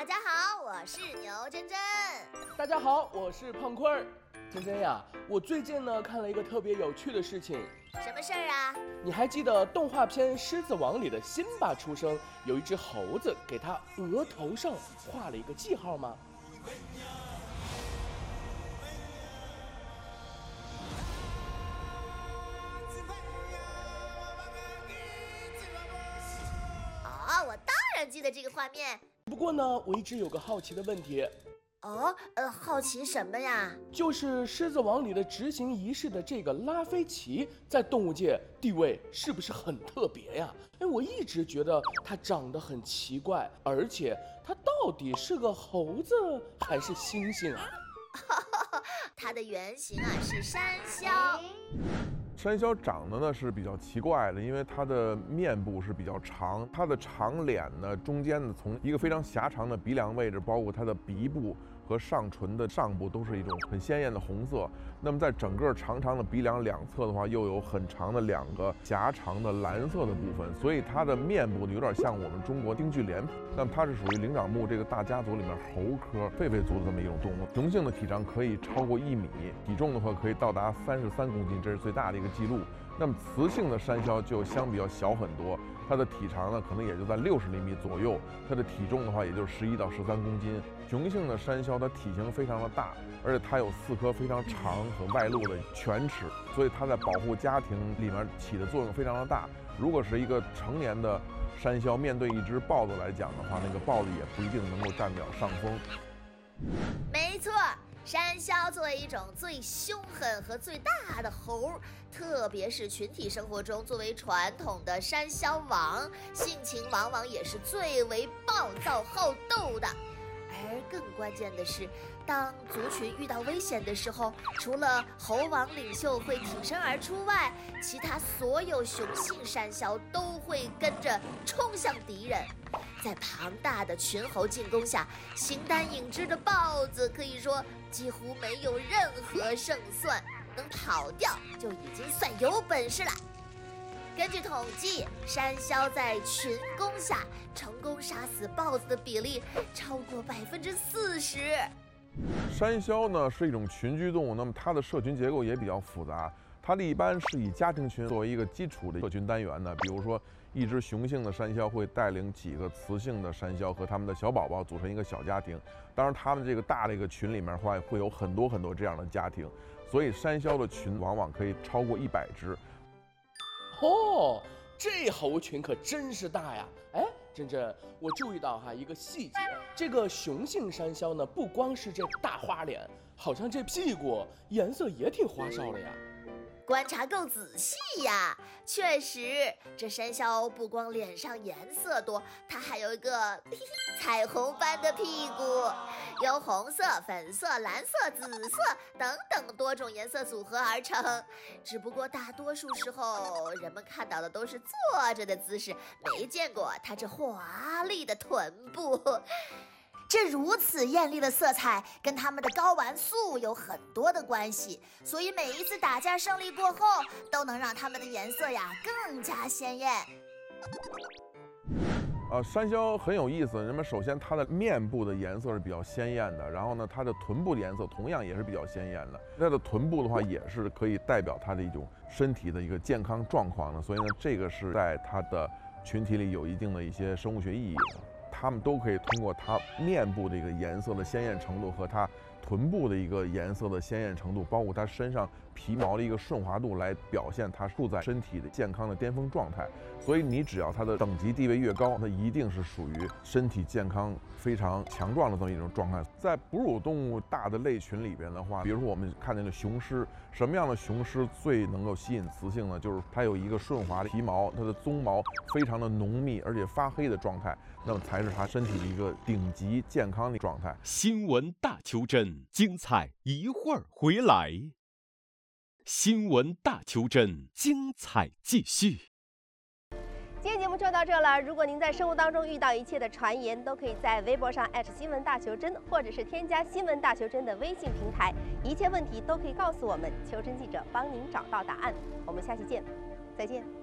大家好，我是牛真真。 大家好，我是胖坤儿。真真呀，我最近呢看了一个特别有趣的事情。 什么事儿啊？ 你还记得动画片《狮子王》里的辛巴出生，有一只猴子给他额头上画了一个记号吗？ 哦，我当然记得这个画面。 不过呢，我一直有个好奇的问题。 好奇什么呀？ 就是《狮子王》里的执行仪式的这个拉菲奇，在动物界地位是不是很特别呀？我一直觉得它长得很奇怪，而且它到底是个猴子还是猩猩啊？ 它的原型啊是山魈。 山魈长得呢是比较奇怪的，因为它的面部是比较长，它的长脸呢中间呢从一个非常狭长的鼻梁位置，包括它的鼻部和上唇的上部都是一种很鲜艳的红色。那么在整个长长的鼻梁两侧的话，又有很长的两个狭长的蓝色的部分，所以它的面部有点像我们中国京剧脸谱。那么它是属于灵长目这个大家族里面猴科狒狒族的这么一种动物。雄性的体长可以超过1米，体重的话可以到达33公斤，这是最大的一个记录。那么雌性的山魈就相比较小很多，它的体长呢可能也就在60厘米左右，它的体重的话也就11到13公斤。雄性的山魈它体型非常的大，而且它有4颗非常长和外露的犬齿，所以它在保护家庭里面起的作用非常的大。如果是一个成年的山魈面对一只豹子来讲的话，那个豹子也不一定能够占得了上风。 没错，山魈作为一种最凶狠和最大的猴，特别是群体生活中作为传统的山魈王，性情往往也是最为暴躁好斗的。而更关键的是，当族群遇到危险的时候，除了猴王领袖会挺身而出外，其他所有雄性山魈都会跟着冲向敌人。在庞大的群猴进攻下，形单影只的豹子可以说几乎没有任何胜算，能跑掉就已经算有本事了。根据统计，山魈在群攻下成功杀死豹子的比例超过40%。 山魈呢是一种群居动物，那么它的社群结构也比较复杂。它的一般是以家庭群作为一个基础的社群单元的，比如说一只雄性的山魈会带领几个雌性的山魈和他们的小宝宝组成一个小家庭。当然，他们这个大的一个群里面会有很多这样的家庭，所以山魈的群往往可以超过100只。 哦，这猴群可真是大呀！真真，我注意到一个细节，这个雄性山魈呢，不光是这大花脸，好像这屁股颜色也挺花哨的呀。 观察够仔细呀，确实，这山魈不光脸上颜色多，它还有一个彩虹般的屁股，由红色、粉色、蓝色、紫色等等多种颜色组合而成。只不过大多数时候，人们看到的都是坐着的姿势，没见过它这华丽的臀部。这如此艳丽的色彩跟它们的睾丸素有很多的关系，所以每一次打架胜利过后，都能让它们的颜色更加鲜艳。 山魈很有意思，人们首先它的面部的颜色是比较鲜艳的，然后呢，它的臀部的颜色同样也是比较鲜艳的。它的臀部的话，也是可以代表它的一种身体的一个健康状况的，所以呢，这个是在它的群体里有一定的一些生物学意义的。它们都可以通过它面部的一个颜色的鲜艳程度和它臀部的一个颜色的鲜艳程度，包括它身上皮毛的一个顺滑度，来表现它处在身体的健康的巅峰状态。所以你只要它的等级地位越高，它一定是属于身体健康非常强壮的这么一种状态。在哺乳动物大的类群里边的话，比如说我们看见的雄狮，什么样的雄狮最能够吸引雌性呢？就是它有一个顺滑的皮毛，它的鬃毛非常的浓密而且发黑的状态，那么才是它身体的一个顶级健康的状态。 新闻大求真，精彩一会儿回来。新闻大求真，精彩继续。 今天节目就到这了。如果您在生活当中遇到一切的传言，都可以在微博上新闻大求真，或者是添加新闻大求真的微信平台，一切问题都可以告诉我们，求真记者帮您找到答案。我们下期见，再见。